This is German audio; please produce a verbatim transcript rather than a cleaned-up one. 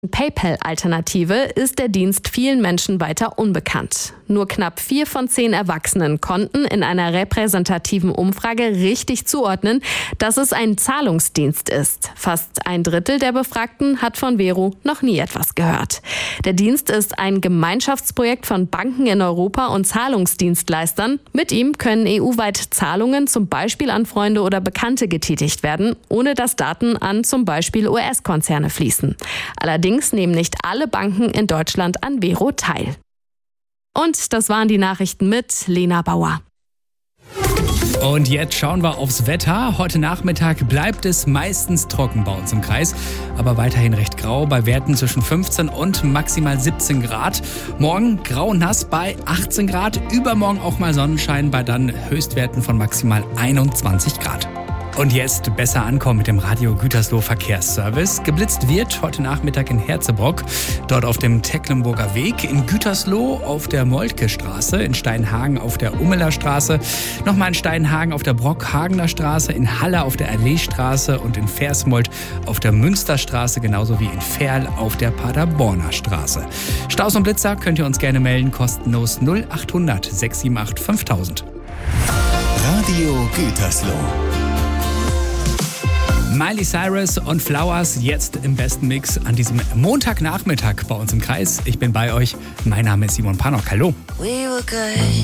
PayPal-Alternative ist der Dienst vielen Menschen weiter unbekannt. Nur knapp vier von zehn Erwachsenen konnten in einer repräsentativen Umfrage richtig zuordnen, dass es ein Zahlungsdienst ist. Fast ein Drittel der Befragten hat von Vero noch nie etwas gehört. Der Dienst ist ein Gemeinschaftsprojekt von Banken in Europa und Zahlungsdienstleistern. Mit ihm können E U-weit Zahlungen zum Beispiel an Freunde oder Bekannte getätigt werden, ohne dass Daten an zum Beispiel U S-Konzerne fließen. Allerdings nehmen nicht alle Banken in Deutschland an Vero teil. Und das waren die Nachrichten mit Lena Bauer. Und jetzt schauen wir aufs Wetter. Heute Nachmittag bleibt es meistens trocken bei uns im Kreis, aber weiterhin recht grau bei Werten zwischen fünfzehn und maximal siebzehn Grad. Morgen grau nass bei achtzehn Grad, übermorgen auch mal Sonnenschein bei dann Höchstwerten von maximal einundzwanzig Grad. Und jetzt besser ankommen mit dem Radio Gütersloh Verkehrsservice. Geblitzt wird heute Nachmittag in Herzebrock, dort auf dem Tecklenburger Weg, in Gütersloh auf der Moltke-Straße, in Steinhagen auf der Ummeler Straße, nochmal in Steinhagen auf der Brockhagener Straße, in Halle auf der Alleestraße und in Versmold auf der Münsterstraße, genauso wie in Verl auf der Paderborner Straße. Staus und Blitzer könnt ihr uns gerne melden, kostenlos null acht hundert sechs sieben acht fünftausend. Radio Gütersloh. Miley Cyrus und Flowers jetzt im besten Mix an diesem Montagnachmittag bei uns im Kreis. Ich bin bei euch. Mein Name ist Simon Pannock. Hallo. We were good.